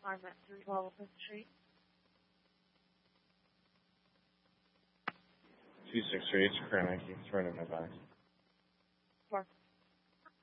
I'm at 312 5th Street. 263. It's Krennic. It's right in my box. Sure.